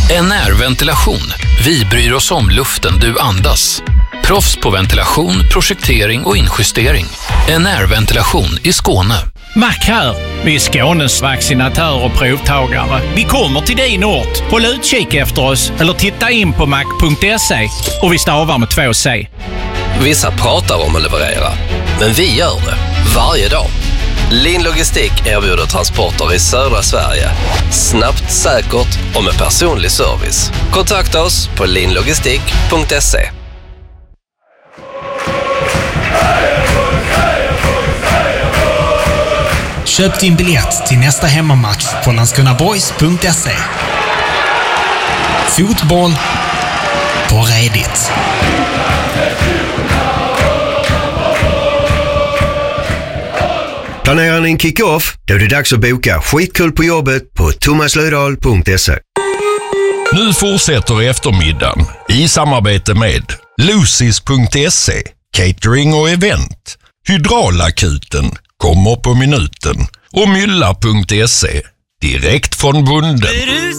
NR Ventilation. Vi bryr oss om luften du andas. Proffs på ventilation, projektering och injustering. NR Ventilation i Skåne. Mac här. Vi är Skånes vaccinatör och provtagare. Vi kommer till din ort. Håll utkik efter oss eller titta in på mac.se och vi stavar med 2 C. Vissa pratar om att leverera, men vi gör det varje dag. Lin Logistik erbjuder transporter i södra Sverige. Snabbt, säkert och med personlig service. Kontakta oss på linlogistik.se. Köp din biljett till nästa hemmamatch på landskrona.boys.se. Fotboll på redigt. Planerar ni en kick-off? Då är det dags att boka skitkul på jobbet på thomaslödahl.se. Nu fortsätter eftermiddagen i samarbete med Lucis.se, catering och event, Hydraulakuten, kommer på minuten och Mylla.se, direkt från bonden.